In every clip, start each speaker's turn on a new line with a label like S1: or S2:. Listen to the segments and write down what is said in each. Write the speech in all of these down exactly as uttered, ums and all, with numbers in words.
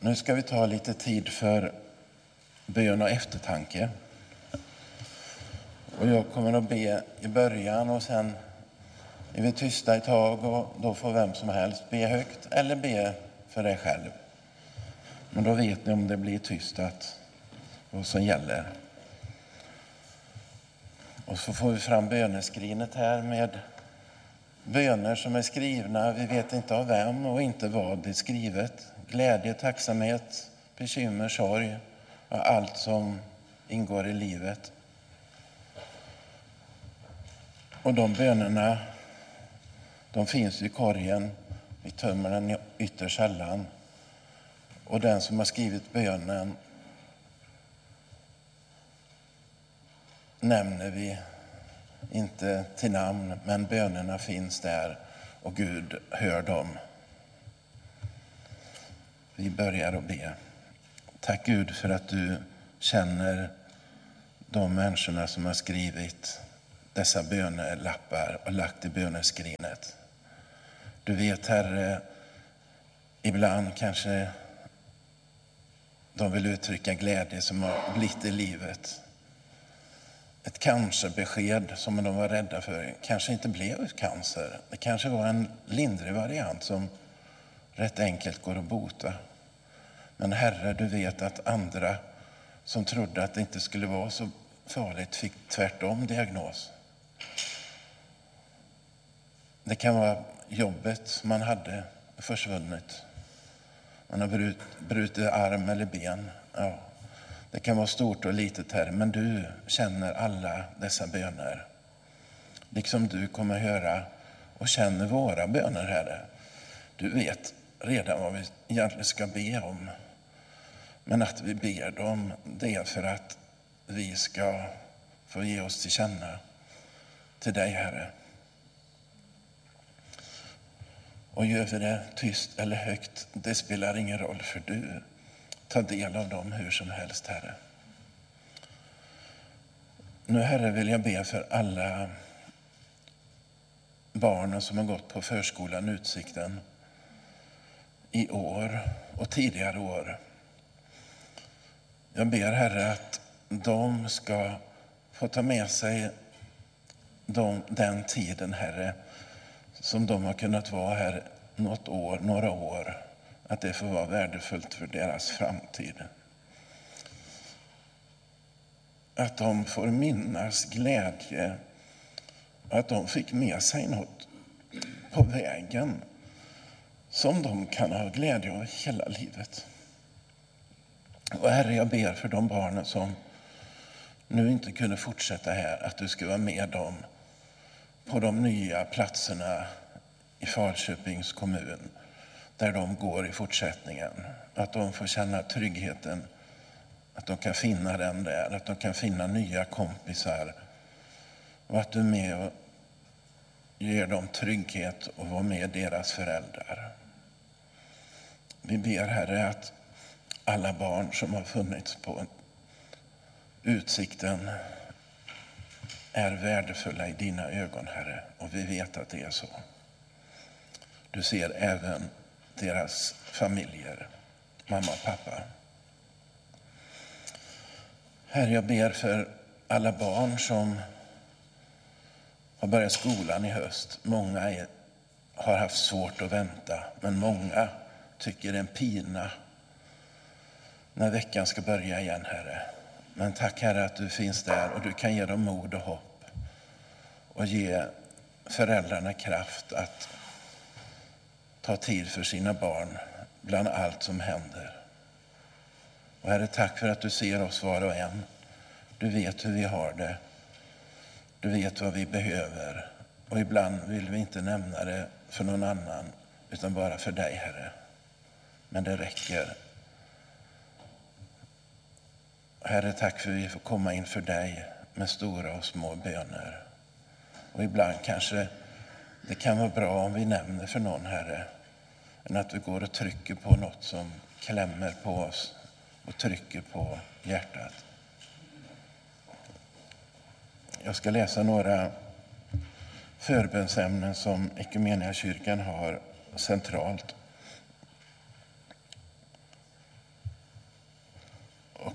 S1: Nu ska vi ta lite tid för bön och eftertanke. Och jag kommer att be i början och sen är vi tysta ett tag och då får vem som helst be högt eller be för dig själv. Men då vet ni om det blir tyst att vad som gäller. Och så får vi fram böneskrinet här med böner som är skrivna. Vi vet inte av vem och inte vad det är skrivet. Glädje, tacksamhet, bekymmer, sorg och allt som ingår i livet. Och de bönerna, de finns i korgen. Vi tömmer den ytterst sällan. Och den som har skrivit bönen nämner vi inte till namn, men bönerna finns där och Gud hör dem. Vi börjar att be. Tack Gud för att du känner de människorna som har skrivit dessa bönelappar och lagt i böneskrinet. Du vet, Herre, ibland kanske de vill uttrycka glädje som har blivit i livet. Ett cancerbesked som de var rädda för kanske inte blev cancer. Det kanske var en lindrig variant som rätt enkelt går att bota. Men Herre, du vet att andra som trodde att det inte skulle vara så farligt fick tvärtom diagnos. Det kan vara jobbet man hade försvunnit. Man har brut, brutit arm eller ben. Ja. Det kan vara stort och litet, Herre, men du känner alla dessa böner. Liksom du kommer höra och känner våra böner, Herre. Du vet redan vad vi egentligen ska be om. Men att vi ber dem, det är för att vi ska få ge oss till känna till dig, Herre. Och gör vi det tyst eller högt, det spelar ingen roll, för du tar del av dem hur som helst, Herre. Nu, Herre, vill jag be för alla barnen som har gått på förskolan Utsikten i år och tidigare år. Jag ber, Herre, att de ska få ta med sig de, den tiden, Herre, som de har kunnat vara här något år, några år. Att det får vara värdefullt för deras framtid. Att de får minnas glädje. Att de fick med sig något på vägen som de kan ha glädje av hela livet. Och Herre, jag ber för de barnen som nu inte kunde fortsätta här, att du ska vara med dem på de nya platserna i Falköpings kommun där de går i fortsättningen. Att de får känna tryggheten, att de kan finna den där, att de kan finna nya kompisar och att du är med och ger dem trygghet och vara med deras föräldrar. Vi ber, Herre, att alla barn som har funnits på Utsikten är värdefulla i dina ögon, Herre, och vi vet att det är så. Du ser även deras familjer, mamma och pappa. Herre, jag ber för alla barn som har börjat skolan i höst. Många är, har haft svårt att vänta, men många tycker det är en pina när veckan ska börja igen, Herre. Men tack, Herre, att du finns där och du kan ge dem mod och hopp och ge föräldrarna kraft att ta tid för sina barn bland allt som händer. Och Herre, tack för att du ser oss var och en. Du vet hur vi har det. Du vet vad vi behöver. Och ibland vill vi inte nämna det för någon annan utan bara för dig, Herre. Men det räcker. Herre, tack för att vi får komma inför dig med stora och små böner. Och ibland kanske det kan vara bra om vi nämner för någon, Herre, än att vi går och trycker på något som klämmer på oss och trycker på hjärtat. Jag ska läsa några förbönsämnen som Ekumeniakyrkan har centralt.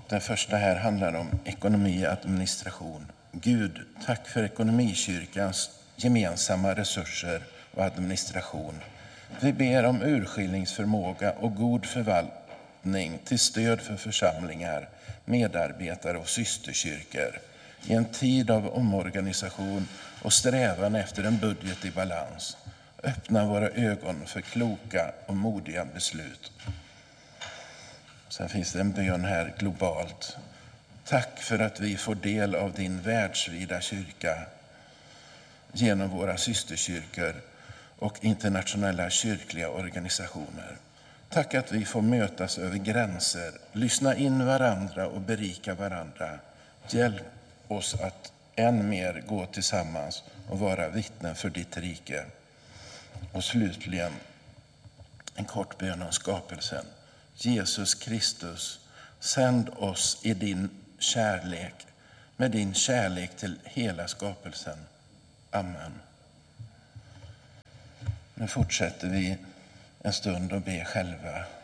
S1: Den första här handlar om ekonomi och administration. Gud, tack för ekonomikyrkans gemensamma resurser och administration. Vi ber om urskiljningsförmåga och god förvaltning till stöd för församlingar, medarbetare och systerkyrkor i en tid av omorganisation och strävan efter en budget i balans. Öppna våra ögon för kloka och modiga beslut. Sen finns det en bön här globalt. Tack för att vi får del av din världsvida kyrka genom våra systerkyrkor och internationella kyrkliga organisationer. Tack att vi får mötas över gränser, lyssna in varandra och berika varandra. Hjälp oss att än mer gå tillsammans och vara vittnen för ditt rike. Och slutligen en kort bön om skapelsen. Jesus Kristus, sänd oss i din kärlek, med din kärlek till hela skapelsen. Amen. Nu fortsätter vi en stund och be själva.